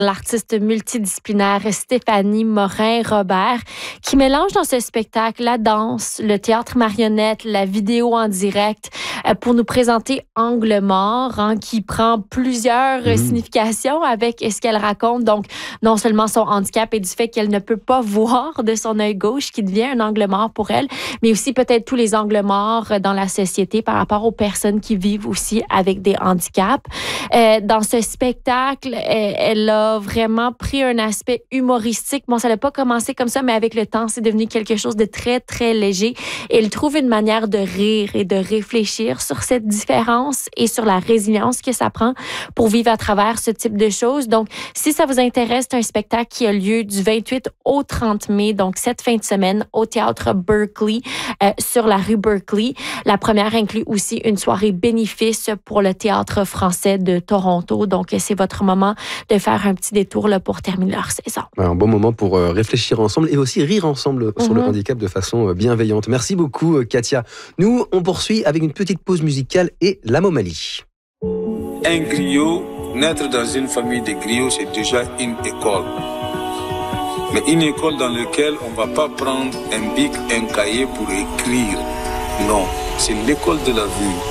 l'artiste multidisciplinaire Stéphanie Morin-Robert, qui mélange dans ce spectacle la danse, le théâtre marionnette, la vidéo en direct, pour nous présenter Angle mort, qui prend plusieurs significations avec ce qu'elle raconte. Donc, non seulement son handicap et du fait qu'elle ne peut pas voir de son œil gauche, qui devient un angle mort pour elle, mais aussi peut-être tous les angles morts dans la société par rapport aux personnes qui vivent aussi avec des handicaps. Dans ce spectacle, elle a vraiment pris un aspect humoristique. Bon, ça n'a pas commencé comme ça, mais avec le temps, c'est devenu quelque chose de très, très léger. Et elle trouve une manière de rire et de réfléchir sur cette différence et sur la résilience que ça prend pour vivre à travers ce type de choses. Donc, si ça vous intéresse, c'est un spectacle qui a lieu du 28 au 30 mai, donc cette fin de semaine, au Théâtre Berkeley, sur la rue Berkeley. La première inclut aussi une soirée bénéfice pour le Théâtre français de Toronto. Donc, c'est votre moment de faire un petit détour là, pour terminer leur saison. Un bon moment pour réfléchir ensemble et aussi rire ensemble sur le handicap de façon bienveillante. Merci beaucoup, Katia. Nous, on poursuit avec une petite pause musicale et la Momalie. Un griot, naître dans une famille de griots, c'est déjà une école. Mais une école dans laquelle on ne va pas prendre un bic, un cahier pour écrire. Non, c'est l'école de la vie.